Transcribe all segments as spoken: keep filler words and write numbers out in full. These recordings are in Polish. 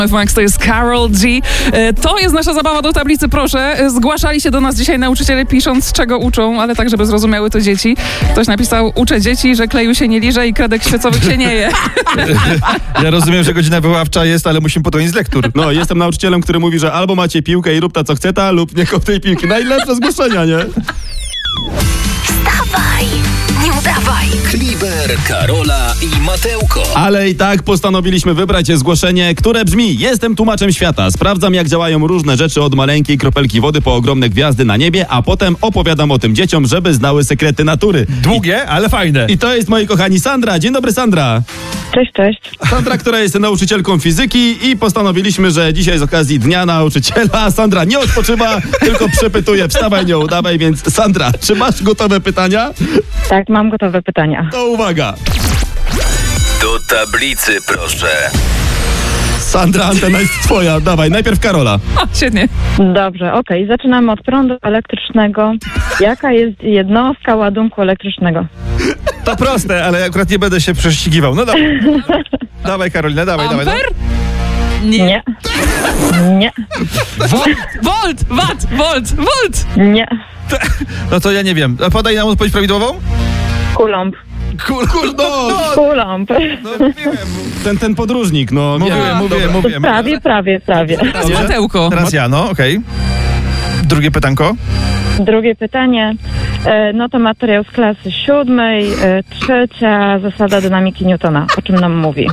Max to jest Karol G. To jest nasza zabawa do tablicy, proszę. Zgłaszali się do nas dzisiaj nauczyciele, pisząc, czego uczą, ale tak, żeby zrozumiały to dzieci. Ktoś napisał: uczę dzieci, że kleju się nie liże i kredek świecowych się nie je. Ja rozumiem, że godzina wychowawcza jest, ale musimy podjąć z lektur. No, jestem nauczycielem, który mówi, że albo macie piłkę i rób ta co chce ta, lub nie kop tej piłki. Najlepsze zgłoszenia, nie? Wstawaj, nie udawaj. Kliber, Karola i Mateuko. Ale i tak postanowiliśmy wybrać zgłoszenie, które brzmi: jestem tłumaczem świata, sprawdzam jak działają różne rzeczy od maleńkiej kropelki wody po ogromne gwiazdy na niebie, a potem opowiadam o tym dzieciom, żeby znały sekrety natury. Długie, ale fajne. I to jest, moi kochani, Sandra. Dzień dobry, Sandra. Cześć, cześć. Sandra, która jest nauczycielką fizyki, i postanowiliśmy, że dzisiaj z okazji Dnia Nauczyciela Sandra nie odpoczywa, tylko przepytuje. Wstawaj, nie udawaj, więc Sandra, czy masz gotowe pytania? Tak, mam gotowe pytania. To uwaga. Do tablicy, proszę. Sandra, antena jest twoja. Dawaj, najpierw Karola. O, świetnie. Dobrze, okej. Zaczynamy od prądu elektrycznego. Jaka jest jednostka ładunku elektrycznego? To proste, ale akurat nie będę się prześcigiwał. No dawaj. Dawaj, Karolina, dawaj, dawaj. Amper? No. Nie. Nie. Nie. Volt, watt, volt, volt. Nie. No to ja nie wiem. Podaj nam odpowiedź prawidłową? Kulomb. Kul, kul, no, Kulomb. no mówiłem. Ten, ten podróżnik, no. Mówiłem, wiem. mówiłem, mówiłem. Prawie, prawie, prawie. Teraz Matełko. Teraz ja, no, okej. Drugie pytanko. Drugie pytanie. E, no to materiał z klasy siódmej. E, trzecia zasada dynamiki Newtona. O czym nam mówi?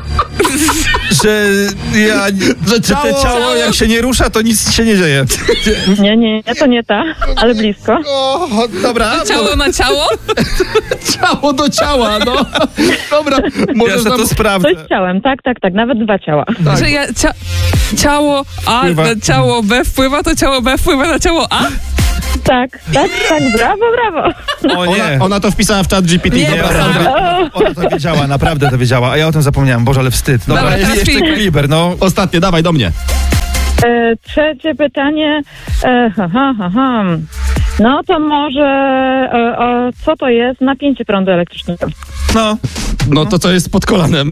Że ja, że ciało- te ciało jak się nie rusza, to nic się nie dzieje. Nie, nie, nie, to nie ta, ale blisko. O, dobra. Ciało na ciało? Ciało do ciała, no. Dobra, Ja możesz sobie nam... to sprawdzę. Coś z ciałem, tak, tak, tak, nawet dwa ciała. Tak. Że ja, cia, ciało A Wpływa. na ciało B wpływa, to ciało B wpływa na ciało A? Tak, tak, tak, brawo, brawo. O nie. Ona, ona to wpisała w czat G P T. Nie, Dobra, tak. dobra. Ona to wiedziała, naprawdę to wiedziała, a ja o tym zapomniałem. Boże, ale wstyd. Dobra, Dobra, teraz jeszcze film. Kliber, no. Ostatnie, dawaj do mnie. E, trzecie pytanie. E, ha, ha, ha, ha. No to może e, o, co to jest napięcie prądu elektrycznego? No. No to co jest pod kolanem?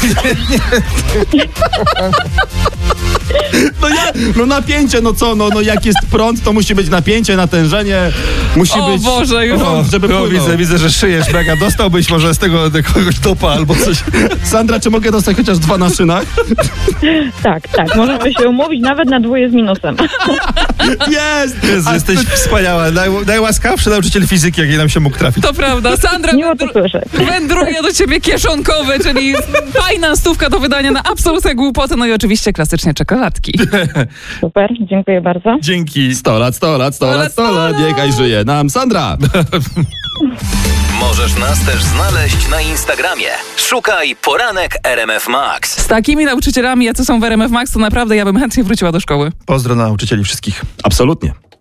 No ja, no napięcie, no co, no, no jak jest prąd, to musi być napięcie, natężenie, musi O być... Boże, już. O, żeby no, płynął. widzę, widzę, że szyjesz mega. Dostałbyś może z tego kogoś topa albo coś. Sandra, czy mogę dostać chociaż dwa na szynach? Tak, tak, możemy się umówić nawet na dwóje z minusem. Jest! Jezu, A jesteś ty- wspaniała. Naj, najłaskawszy nauczyciel fizyki, jaki nam się mógł trafić. To prawda. Sandra Miło to wędru- słyszeć. wędruje do ciebie kieszonkowe, czyli fajna stówka do wydania na absolutne głupoty, no i oczywiście klasycznie czekoladki. Super, dziękuję bardzo. Dzięki. sto lat, sto lat, sto lat, sto lat, niechaj żyje nam Sandra! Możesz nas też znaleźć na Instagramie. Szukaj Poranek R M F Max. Z takimi nauczycielami, jacy są w R M F Max, to naprawdę ja bym chętnie wróciła do szkoły. Pozdro nauczycieli wszystkich. Absolutnie.